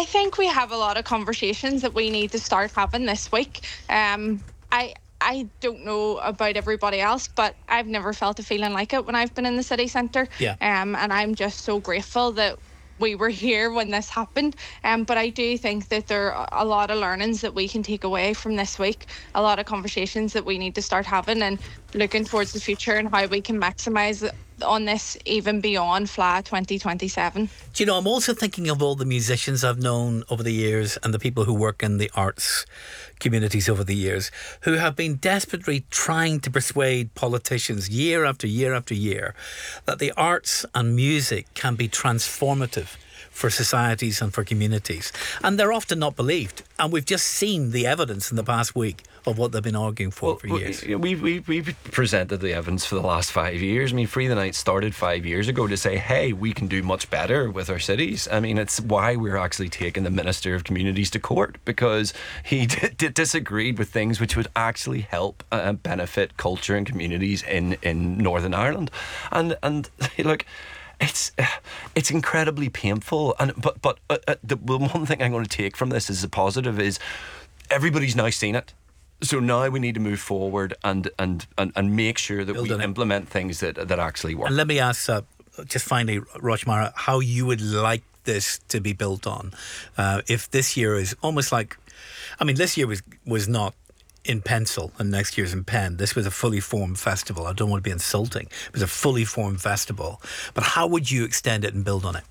I think we have a lot of conversations that we need to start having this week. I don't know about everybody else, but I've never felt a feeling like it when I've been in the city centre. Yeah. And I'm just so grateful that we were here when this happened. But I do think that there are a lot of learnings that we can take away from this week, a lot of conversations that we need to start having and looking towards the future and how we can maximise on this even beyond FLA 2027. Do you know, I'm also thinking of all the musicians I've known over the years and the people who work in the arts communities over the years who have been desperately trying to persuade politicians year after year after year that the arts and music can be transformative for societies and for communities. And they're often not believed. And we've just seen the evidence in the past week of what they've been arguing for years. We've presented the evidence for the last 5 years. I mean, Free the Night started 5 years ago to say, hey, we can do much better with our cities. I mean, it's why we're actually taking the Minister of Communities to court, because he disagreed with things which would actually help benefit culture and communities in Northern Ireland. And look, it's incredibly painful, but the one thing I'm going to take from this as a positive is everybody's now seen it. So now we need to move forward and make sure that we implement things that actually work. And let me ask, just finally, Roshmara, how you would like this to be built on. If this year is almost like, I mean, this year was not in pencil and next year's in pen. This was a fully formed festival. I don't want to be insulting. It was a fully formed festival. But how would you extend it and build on it?